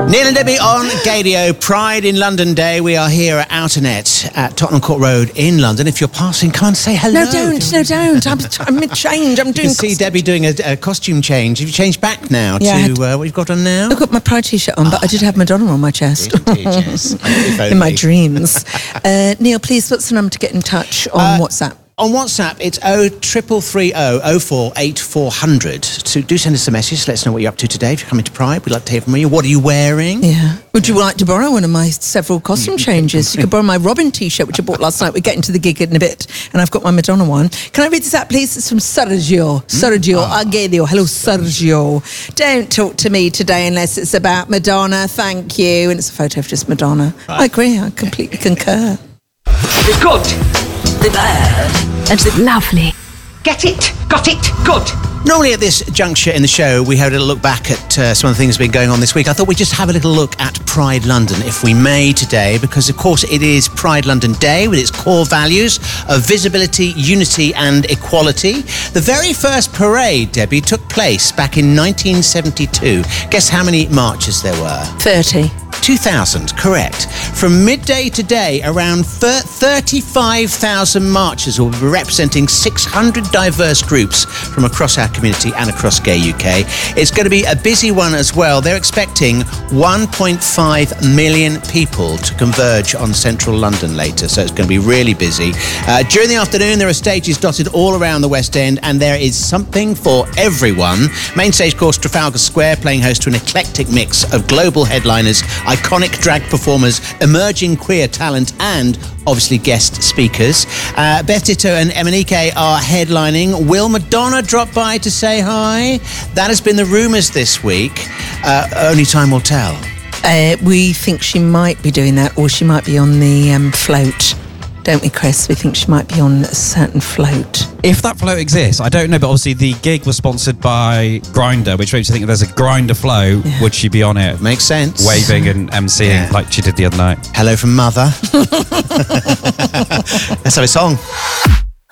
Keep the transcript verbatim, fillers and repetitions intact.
Neil and Debbie on Gadio, Pride in London Day. We are here at Outernet at Tottenham Court Road in London. If you're passing, come and say hello. No, don't, no, don't. I'm, I'm mid-change. I'm You doing... can see Debbie doing a, a costume change. Have you changed back now Yeah, to uh, what you've got on now? I've got my Pride T-shirt on, but I did have Madonna on my chest. Did you, yes. If In my only. dreams. Uh, Neil, please, what's the number to get in touch on Uh, WhatsApp? On WhatsApp, it's oh triple three oh oh four eight four hundred. So do send us a message. Let us know what you're up to today. If you're coming to Pride, we'd like to hear from you. What are you wearing? Yeah. Would you like to borrow one of my several costume changes? You could borrow my Robin T-shirt, which I bought last night. We're getting to the gig in a bit, and I've got my Madonna one. Can I read this out, please? It's from Sergio. Sergio Ah. Arguedio. Hello, Sergio. Don't talk to me today unless it's about Madonna. Thank you. And it's a photo of just Madonna. I agree. I completely concur. The good, the bad, and the lovely. Get it? Got it? Good. Normally at this juncture in the show, we have a little look back at uh, some of the things that have been going on this week. I thought we'd just have a little look at Pride London, if we may, today, because, of course, it is Pride London Day with its core values of visibility, unity and equality. The very first parade, Debbie, took place back in nineteen seventy-two. Guess how many marches there were? thirty. two thousand, correct. From midday to day, around thirty-five thousand marchers will be representing six hundred diverse groups from across our community and across Gay U K. It's going to be a busy one as well. They're expecting one point five million people to converge on central London later, so it's going to be really busy. Uh, during the afternoon, there are stages dotted all around the West End, and there is something for everyone. Main stage course, Trafalgar Square, playing host to an eclectic mix of global headliners, iconic drag performers, emerging queer talent, and obviously guest speakers. Uh, Beth Ditto and Emanike are headlining. Will Madonna drop by to say hi? That has been the rumours this week. Uh, only time will tell. Uh, we think she might be doing that, or she might be on the um, float. Don't we, Chris? We think she might be on a certain float. If that float exists, I don't know, but obviously the gig was sponsored by Grindr, which makes you think if there's a Grindr float, Yeah. would she be on it? Makes sense. Waving and emceeing Yeah. like she did the other night. Hello from Mother. Let's have a song.